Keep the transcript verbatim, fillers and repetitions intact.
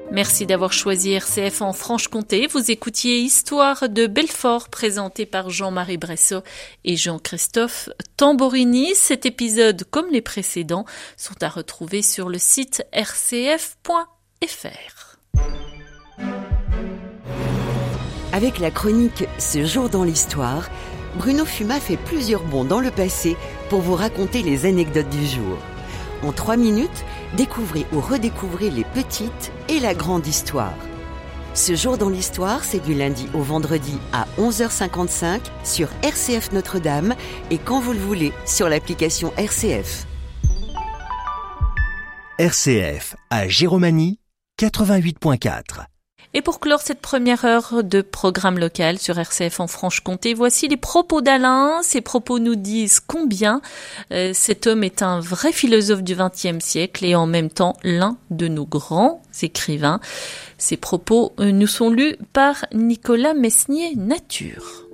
Merci d'avoir choisi R C F en Franche-Comté. Vous écoutiez Histoire de Belfort, présenté par Jean-Marie Bressot et Jean-Christophe Tamborini. Cet épisode, comme les précédents, sont à retrouver sur le site r c f point f r. Avec la chronique « Ce jour dans l'histoire », Bruno Fuma fait plusieurs bonds dans le passé pour vous raconter les anecdotes du jour. En trois minutes, découvrez ou redécouvrez les petites et la grande histoire. Ce jour dans l'histoire, c'est du lundi au vendredi à onze heures cinquante-cinq sur R C F Notre-Dame et quand vous le voulez sur l'application R C F. R C F à Giromagny, quatre-vingt-huit virgule quatre. Et pour clore cette première heure de programme local sur R C F en Franche-Comté, voici les propos d'Alain. Ces propos nous disent combien euh, cet homme est un vrai philosophe du vingtième siècle et en même temps l'un de nos grands écrivains. Ces propos euh, nous sont lus par Nicolas Mesnier-Nature.